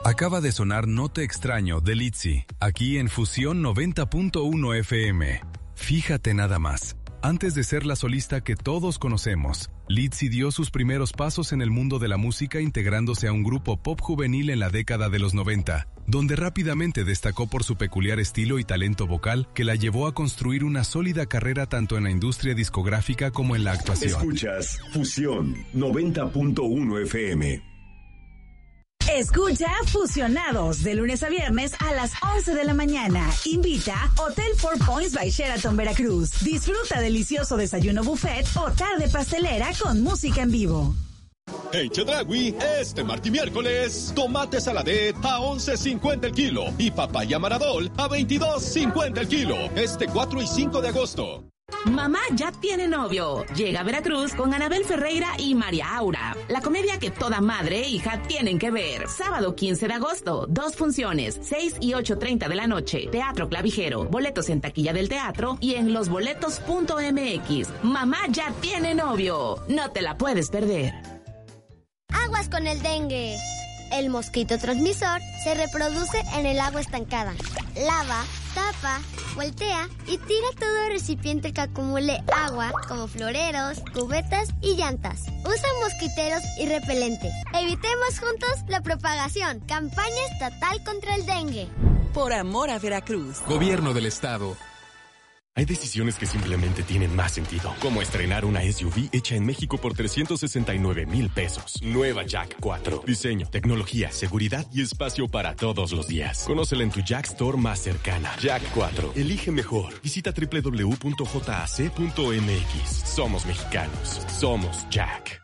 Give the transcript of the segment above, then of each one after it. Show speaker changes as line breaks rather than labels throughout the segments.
Acaba de sonar No Te Extraño de Litzy, aquí en Fusión 90.1 FM. Fíjate nada más. Antes de ser la solista que todos conocemos, Litzy dio sus primeros pasos en el mundo de la música integrándose a un grupo pop juvenil en la década de los 90, donde rápidamente destacó por su peculiar estilo y talento vocal que la llevó a construir una sólida carrera tanto en la industria discográfica como en la actuación.
Escuchas Fusión 90.1 FM.
Escucha Fusionados de lunes a viernes a las 11 de la mañana. Invita Hotel Four Points by Sheraton Veracruz. Disfruta delicioso desayuno buffet o tarde pastelera con música en vivo.
En Chedraui, este martes y miércoles, tomate saladet a 11.50 el kilo y papaya maradol a 22.50 el kilo. Este 4 y 5 de agosto.
Mamá ya tiene novio. Llega a Veracruz con Anabel Ferreira y María Aura. La comedia que toda madre e hija tienen que ver. Sábado 15 de agosto, 2 funciones, 6 y 8:30 de la noche. Teatro Clavijero. Boletos en taquilla del teatro y en losboletos.mx. Mamá ya tiene novio. No te la puedes perder.
Aguas con el dengue. El mosquito transmisor se reproduce en el agua estancada. Lava, tapa, voltea y tira todo recipiente que acumule agua, como floreros, cubetas y llantas. Usa mosquiteros y repelente. Evitemos juntos la propagación. Campaña estatal contra el dengue.
Por amor a Veracruz.
Gobierno del Estado. Hay decisiones que simplemente tienen más sentido, como estrenar una SUV hecha en México por 369,000 pesos. Nueva Jack 4. Diseño, tecnología, seguridad y espacio para todos los días. Conócela en tu Jack Store más cercana. Jack 4. Elige mejor. Visita www.jac.mx. Somos mexicanos. Somos Jack.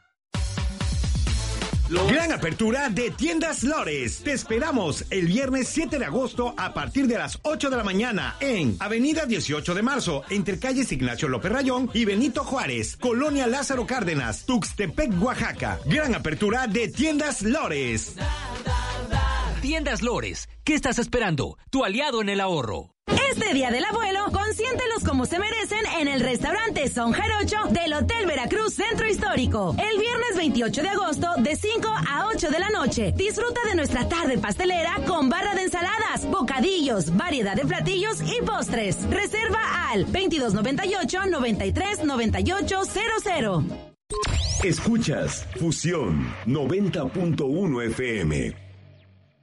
Gran apertura de Tiendas Lores. Te esperamos el viernes 7 de agosto a partir de las 8 de la mañana en Avenida 18 de Marzo, entre calles Ignacio López Rayón y Benito Juárez, Colonia Lázaro Cárdenas, Tuxtepec, Oaxaca. Gran apertura de Tiendas Lores.
Tiendas Lores, ¿qué estás esperando? Tu aliado en el ahorro.
Este Día del Abuelo, consiéntelos como se merecen en el restaurante Son Jarocho del Hotel Veracruz Centro Histórico. El viernes 28 de agosto de 5 a 8 de la noche. Disfruta de nuestra tarde pastelera con barra de ensaladas, bocadillos, variedad de platillos y postres. Reserva al 2298-939800.
Escuchas Fusión 90.1 FM.